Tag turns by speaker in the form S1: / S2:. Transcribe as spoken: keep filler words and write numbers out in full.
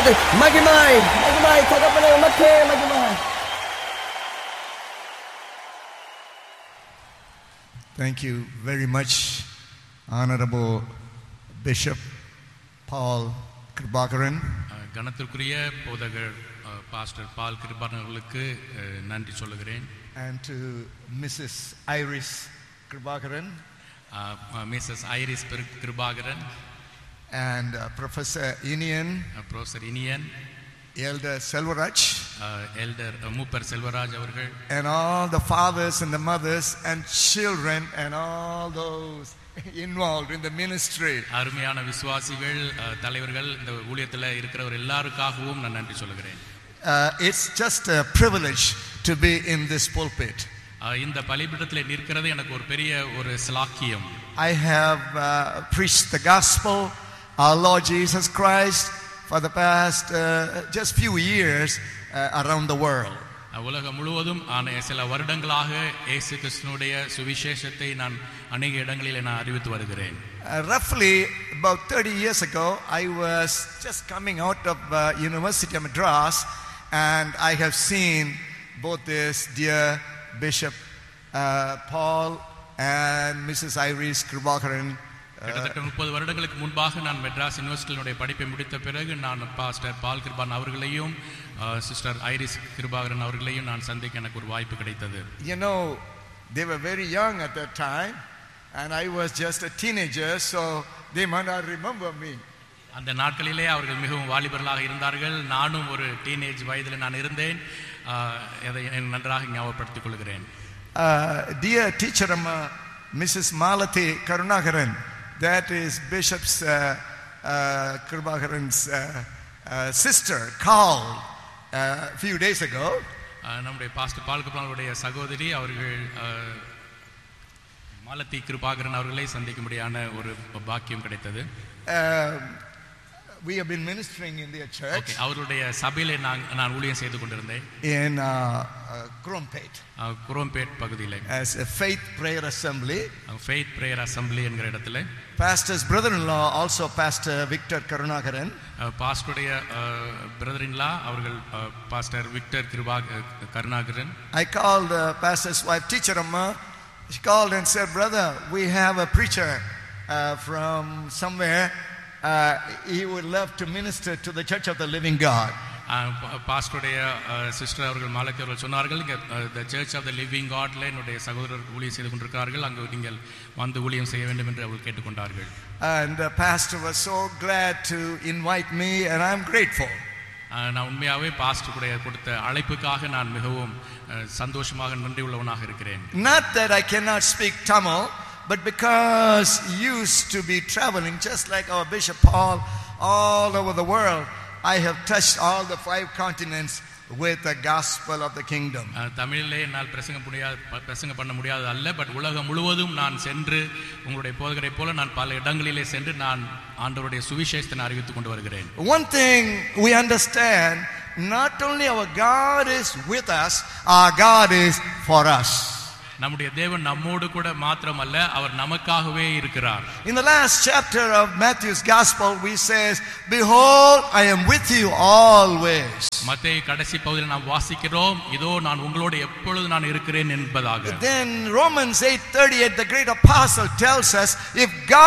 S1: நாமத்தை மகிமாய் மகிமாய் தகப்பனே உமக்கே மகிமாய்.
S2: Thank you very much, Honorable Bishop Paul Kribakaran.
S3: கணத்திற்குரிய போதகர் பாஸ்டர் பால் கிருபாகரன் அவர்களுக்கு நன்றி சொல்லுகிறேன்.
S2: And to Missus Iris Kribakaran.
S3: Missus Iris Kribakaran.
S2: And uh, Professor Inian.
S3: Uh, Professor Inian.
S2: Elder Selvaraj.
S3: Uh, Elder uh, Mupar Selvaraj avargal.
S2: And all the fathers and the mothers and children and all those involved in the ministry.
S3: அருமையான விசுவாசிகள் தலைவர்கள் இந்த ஊழியத்தில் இருக்கிறவர் எல்லாருக்காகவும் நான் நன்றி சொல்கிறேன்.
S2: It's just a privilege to be in this pulpit.
S3: இந்த பலிபீடத்தில் நிற்கிறது எனக்கு ஒரு பெரிய ஒரு ஸ்லாக்கியம்.
S2: I have uh, preached the gospel, our Lord Jesus Christ, for the past uh, just few years uh, around the world.
S3: உலகம் முழுவதும் சில வருடங்களாக இயேசு கிறிஸ்துவினுடைய சுவிசேஷத்தை நான் அநேக இடங்களில் நான் அறிவித்து வருகிறேன்.
S2: Roughly about thirty years ago, I was just coming out of uh, University of Madras, and I have seen both this dear Bishop uh, Paul and Missus Iris Kribakaran.
S3: கிட்டத்தட்ட முப்பது வருடங்களுக்கு முன்பாக நான் மெட்ராஸ் யூனிவர்சிட்டியினுடைய படிப்பை முடித்த பிறகு நான் பாஸ்டர் பால் கிருபாகரன் அவர்களையும் சிஸ்டர் ஐரிஸ் கிருபாகரன் அவர்களையும் நான் சந்திக்க எனக்கு ஒரு வாய்ப்பு கிடைத்தது.
S2: You know, they were very young at that time, and I was just a teenager, so they might not remember me.
S3: அந்த நாட்களிலே அவர்கள் மிகவும் வாலிபர்களாக இருந்தார்கள். நானும் ஒரு டீனேஜ் வயதில் நான் இருந்தேன். அதை நன்றாக ஞாபகப்படுத்திக் கொள்கிறேன்.
S2: Dear teacher Missus Malati Karunakaran, that is Bishop's uh, uh, Kribakaran's uh, uh, sister, called a uh, few days ago.
S3: நம்முடைய பாஸ்டர் பால் கிருபாகரனுடைய சகோதரி அவர்கள் மாலதி கிருபாகரன் அவர்களை சந்திக்கும்படியான ஒரு பாக்கியம் கிடைத்தது.
S2: We have been ministering in their church.
S3: Okay, அவருடைய சபையிலே நான் நான் ஊழியம் செய்து கொண்டிருந்தேன்.
S2: In uh, uh, Krompet.
S3: Krompet பகுதியிலே.
S2: As a faith prayer assembly.
S3: Faith prayer assembly என்கிற இடத்திலே.
S2: Pastor's brother-in-law, also Pastor Victor Karunakaran.
S3: பாஸ்டருடைய brother-in-law அவர்கள் pastor Victor Karunakaran.
S2: I called uh, pastor's wife, teacher Amma. She called and said, "Brother, we have a preacher uh, from somewhere. Uh, he would love to minister to the Church of the Living God."
S3: பாஸ்டருடைய sister அவர்கள் மாலத்தி அவர்கள் சொன்னார்கள், இங்கே the church of the living காட்ல என்னுடைய சகோதரர் ஊழியம் செய்து கொண்டிருக்கிறார்கள், அங்கு நீங்கள் வந்து ஊழியம் செய்ய வேண்டும் என்று அவர்கள் கேட்டுக்கொண்டார்கள்.
S2: And the pastor was so glad to invite me, and I'm grateful.
S3: நான் உண்மையாகவே பாஸ்டருடைய கொடுத்த அழைப்புக்காக நான் மிகவும் சந்தோஷமாக நன்றி உள்ளவனாக இருக்கிறேன்.
S2: Not that I cannot speak Tamil, but because used to be traveling just like our Bishop Paul all over the world, I have touched all the five continents with the gospel of the kingdom.
S3: தமிழிலே என்னால் பிரசங்க முடியாது பிரசங்க பண்ண முடியாது அல்ல, but உலகம் முழுவதும் நான் சென்று உங்களுடைய போதகரை போல நான் பல இடங்களிலே சென்று நான் ஆண்டவருடைய சுவிசேஷத்தை அறிவித்துக் கொண்டு வருகிறேன்.
S2: One thing we understand, not only our God is with us, our God is for us.
S3: நம்முடைய தேவன் நம்மோடு கூட மாத்திரமல்ல, அவர் நமக்காகவே இருக்கிறார்.
S2: In the last chapter of Matthew's gospel we says, "Behold, I am with you always."
S3: மத்தேயு கடைசி பகுதியில் நாம் வாசிக்கிறோம், இதோ நான் உங்களோடு எப்பொழுது நான் இருக்கிறேன் என்பதாக.
S2: Then Romans eight thirty-eight, the great apostle tells us, if God